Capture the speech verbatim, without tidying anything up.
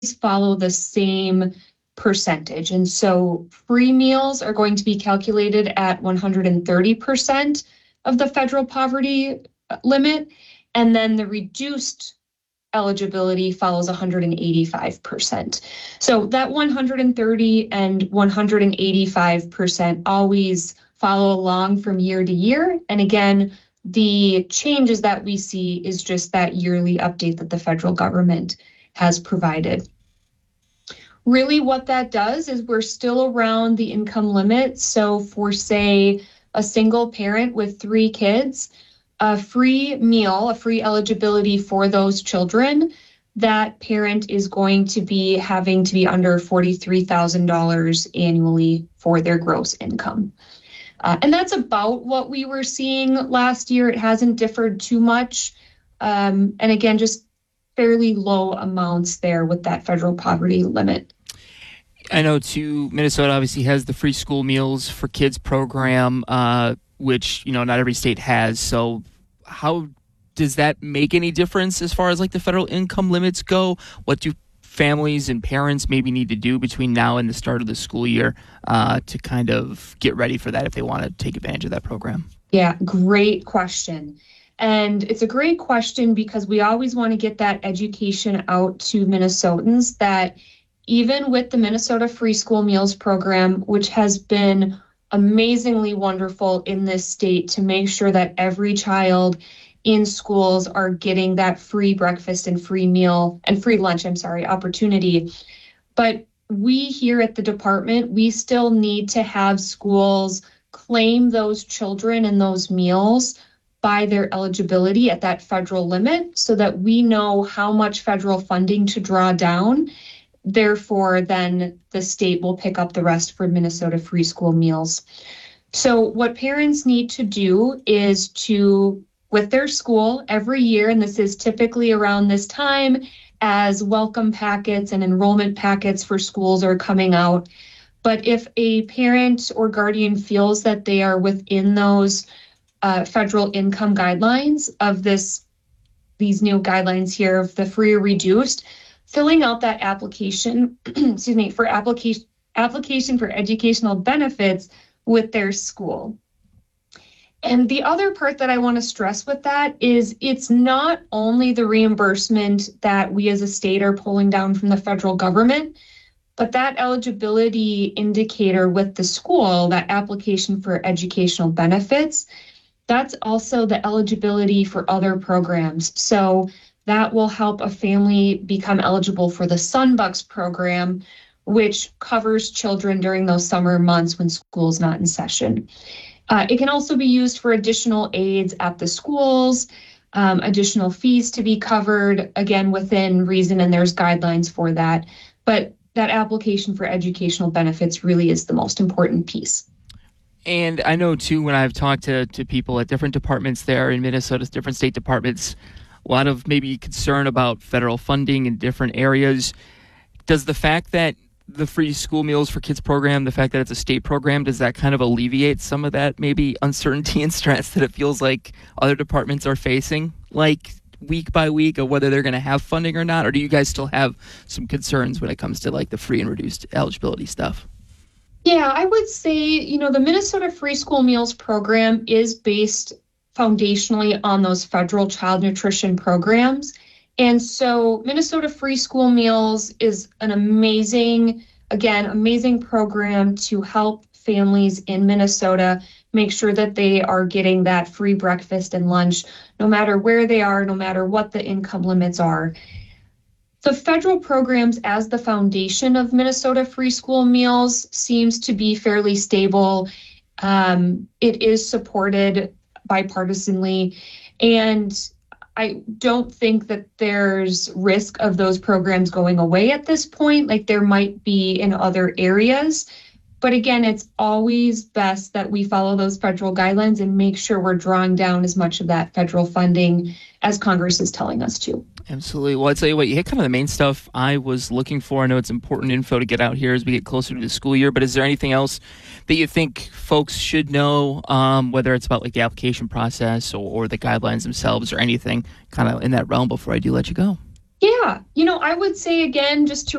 follow the same percentage. And so free meals are going to be calculated at one hundred thirty percent of the federal poverty limit. And then the reduced eligibility follows one hundred eighty-five percent. So that one hundred thirty and one hundred eighty-five percent always follow along from year to year. And again, the changes that we see is just that yearly update that the federal government has provided. Really what that does is we're still around the income limit. So for, say, a single parent with three kids, a free meal, a free eligibility for those children, that parent is going to be having to be under forty-three thousand dollars annually for their gross income. Uh, and that's about what we were seeing last year. It hasn't differed too much. Um, and again, just fairly low amounts there with that federal poverty limit. I know, too, Minnesota obviously has the free school meals for kids program, uh, which, you know, not every state has. So how does that make any difference as far as like the federal income limits go? What do families and parents maybe need to do between now and the start of the school year uh, to kind of get ready for that if they want to take advantage of that program? Yeah, great question. And it's a great question because we always want to get that education out to Minnesotans that even with the Minnesota Free School Meals Program, which has been amazingly wonderful in this state to make sure that every child in schools are getting that free breakfast and free meal and free lunch, I'm sorry, opportunity. But we here at the department, we still need to have schools claim those children and those meals by their eligibility at that federal limit so that we know how much federal funding to draw down. Therefore, then the state will pick up the rest for Minnesota Free School Meals. So what parents need to do is to, with their school every year, and this is typically around this time as welcome packets and enrollment packets for schools are coming out. But if a parent or guardian feels that they are within those uh, federal income guidelines of this, these new guidelines here of the free or reduced, filling out that application, excuse me, for application application for educational benefits with their school. And the other part that I want to stress with that is it's not only the reimbursement that we as a state are pulling down from the federal government, but that eligibility indicator with the school, that application for educational benefits, that's also the eligibility for other programs. So that will help a family become eligible for the Sunbucks program, which covers children during those summer months when school's not in session. Uh, it can also be used for additional aids at the schools, um, additional fees to be covered, again, within reason, and there's guidelines for that. But that application for educational benefits really is the most important piece. And I know, too, when I've talked to, to people at different departments there in Minnesota's different state departments, a lot of maybe concern about federal funding in different areas. Does the fact that the free school meals for kids program, the fact that it's a state program, does that kind of alleviate some of that maybe uncertainty and stress that it feels like other departments are facing, like week by week, of whether they're going to have funding or not? Or do you guys still have some concerns when it comes to like the free and reduced eligibility stuff? Yeah, I would say, you know, the Minnesota Free School Meals Program is based foundationally on those federal child nutrition programs. And so Minnesota Free School Meals is an amazing, again, amazing program to help families in Minnesota make sure that they are getting that free breakfast and lunch, no matter where they are, no matter what the income limits are. The federal programs as the foundation of Minnesota Free School Meals seems to be fairly stable. Um, it is supported bipartisanly, and I don't think that there's risk of those programs going away at this point, like there might be in other areas. But again, it's always best that we follow those federal guidelines and make sure we're drawing down as much of that federal funding as Congress is telling us to. Absolutely. Well, I'll tell you what, you hit kind of the main stuff I was looking for. I know it's important info to get out here as we get closer to the school year, but is there anything else that you think folks should know, um, whether it's about like the application process or, or the guidelines themselves or anything kind of in that realm before I do let you go? Yeah, you know, I would say again, just to